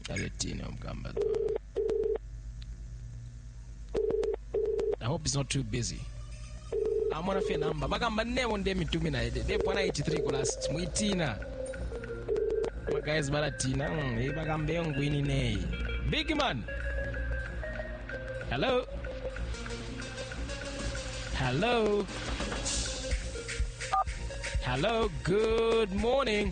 I hope he's not too busy. I'm on a fair number. Bagamba ne one day me 2 minutes. They pona 83 class. Sweetina. My guys balatina. Bagambe ngwini ne. Big man. Hello. Hello. Hello. Good morning.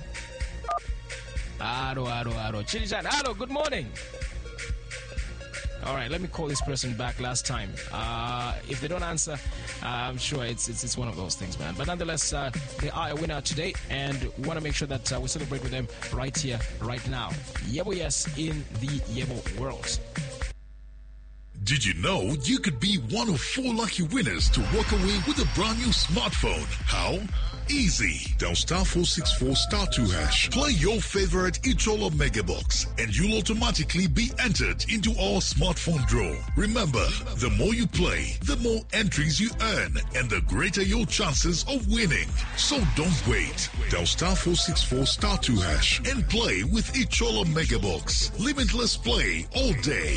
Aro. Chilichan. Hello. Good morning. All right, let me call this person back last time. If they don't answer, I'm sure it's one of those things, man. But nonetheless, they are a winner today, and we want to make sure that we celebrate with them right here, right now. Yebo Yes in the Yebo world. Did you know you could be one of 4 lucky winners to walk away with a brand new smartphone? How? Easy. Dial star 464 star 2 hash. Play your favorite Ichola Megabox and you'll automatically be entered into our smartphone draw. Remember, the more you play, the more entries you earn and the greater your chances of winning. So don't wait. Dial star 464 star 2 hash and play with Ichola Megabox. Limitless play all day.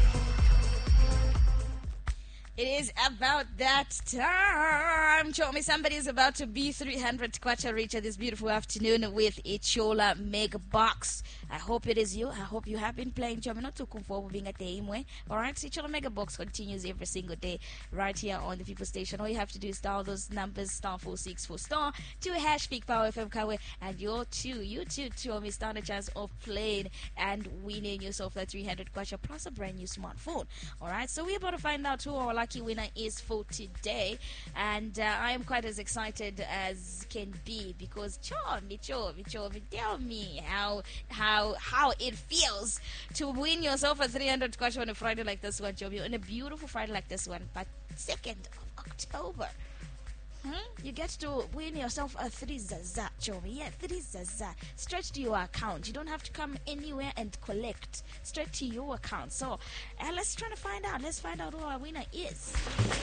It is about that time. Show me somebody is about to be 300 kwacha richer this beautiful afternoon with Ichola Mega Box. I hope it is you. I hope you have been playing. Show me not to come forward being a day. Alright, Ichola Mega Box continues every single day right here on the People Station. All you have to do is dial those numbers star 464 star 2 hash Big Power FM Kawe, and you too, me stand a chance of playing and winning yourself that 300 kwacha plus a brand new smartphone. Alright, so we're about to find out who our lucky winner is for today, and I am quite as excited as can be because Chomi, tell me how it feels to win yourself a 300 kwacha on a Friday like this one, Chomi, on a beautiful Friday like this one, but 2nd of October. You get to win yourself a 3 zaza, Chomi. Yeah, 3 zaza. Straight to your account. You don't have to come anywhere and collect. Straight to your account. So, let's try to find out. Let's find out who our winner is.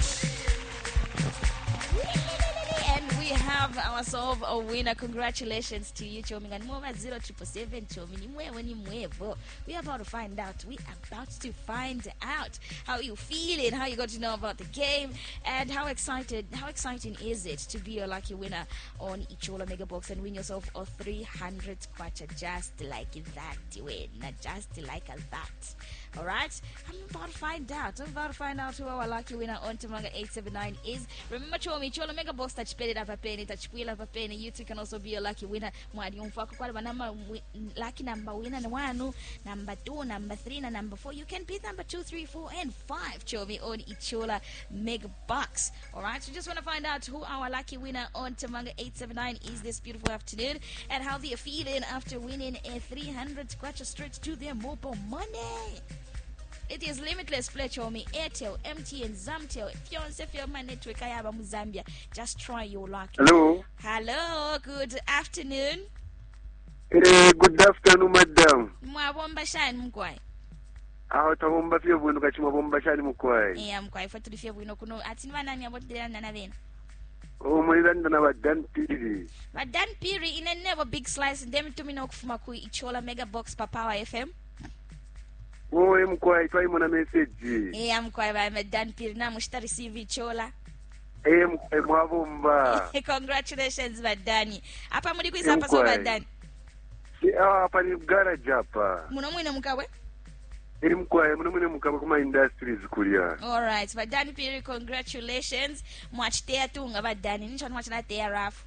And we have ourselves a winner. Congratulations to you, Chomi. And more 0777 Chomi. We are about to find out. We are about to find out how you feeling, how you got to know about the game, and how exciting is it to be a lucky winner on Ichola Mega Box and win yourself a 300 kwacha just like that. Just like that. Alright? I'm about to find out who our lucky winner on Tamanga 879 is. Remember, Ichola Mega Box touch pay it up a penny, touch wheel up a penny. You too can also be a lucky winner. Lucky number winner one, number 2, number 3, and number 4. You can beat number 2, 3, 4, and 5. Chomi on Ichola Mega Box. Alright, so just want to find out who our lucky winner on Tamanga 879 is this beautiful afternoon and how they're feeling after winning a 300 kwacha straight to their mobile money. It is limitless play, Chomi. Airtel, MTN, Zamtel. If you want to feel my network, I have a Zambia. Just try your luck. Hello. Good afternoon. Good afternoon, madam. Mwabomba shine mkwai. Tamomba fia bwino kachima bomba shine mkwai. Yeah, mkwai fatu fia bwino kuno. Atinwa nani abotira na vena. Mwilanda na Badan Piri. Badan Piri in a never big slice. Ndemi tumina okufuma ku Ichola Mega Box pa Power FM. Mkwai twaimona message. Mkwai ba Badan Piri na mushita receive Ichola. Mkwai mwabomba. Congratulations Badani. Apa muri kuisa hapa so Badani. Hapa ni garage hapa. Muno mwine mkawe? Mkwai muno mwine mkawe kuma industries kulia. Alright, Badani Piri, congratulations. Mwachitea tunga Badani. Nisho mwachinatea rafu.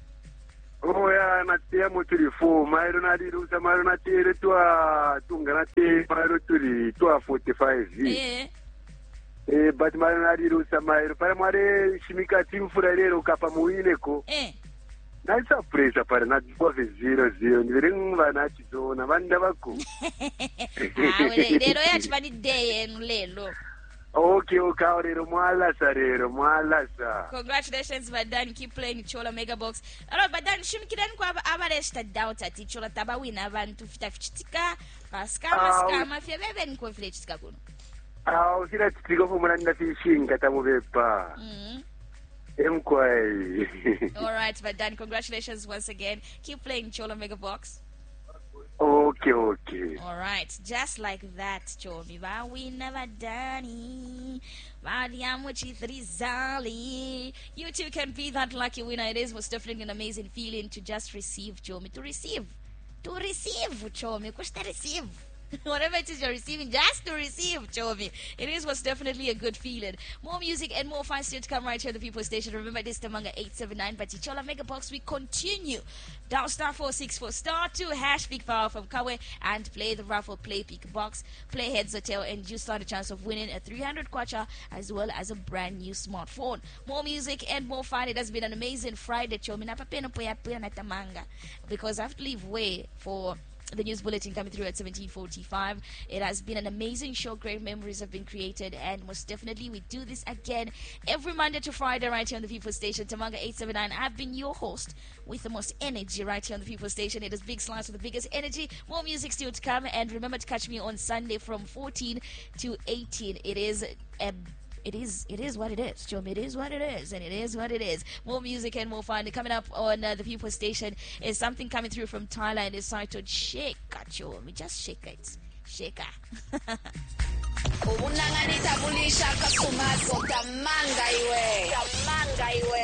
Natea moturi fo mairo na dirusa mairo na tere tua tunga na te mairo turi tua 45. But mairo na dirusa mairo para mare shimika team furarero kapa muineko. Na surprise para na 0-0 nirenga vana chizona vanda vako. Lero yachi vani day lelo. Okay, rero mwalasa. Congratulations, Badani. Keep playing Ichola Mega Box. Alright, Badani, shimikirani kwa abaresta doubt ati Ichola taba wina abantu fitafichitika. Skama fya bebe niko filechitika kuno. Usira chitika kumuna nda fishinga tamubepa. Mkwai. Alright, Badani, congratulations once again. Keep playing Ichola Mega Box. Okay. All right, just like that, Chomi. But we never done it. You too can be that lucky winner. It is most definitely an amazing feeling to just receive, Chomi. To receive, Chomi. Kushta receive. Whatever it is you're receiving, just to receive, Chomi. It is what's definitely a good feeling. More music and more fun still to come right here at the People Station. Remember, this Tamanga 879, but Ichola Mega Box, we continue. Down star 464 star 2 hash big power from Kawe and play the raffle, play pick box, play Heads Hotel, and you stand a chance of winning a 300 kwacha as well as a brand new smartphone. More music and more fun. It has been an amazing Friday, Chomi. Because I have to leave way for the news bulletin coming through at 17:45. It has been an amazing show. Great memories have been created, and most definitely we do this again every Monday to Friday right here on the People Station. Tamanga 879. I've been your host with the most energy right here on the People Station. It is Big Slice with the biggest energy. More music still to come, and remember to catch me on Sunday from 14 to 18. It is what it is, Chom. It is what it is, and it is what it is. More music and more fun. Coming up on the People Station is something coming through from Thailand. It's titled Sheka, Chom. Just shake it. Sheka. Ubunanganisa bulisha kasumazo tamanga iwe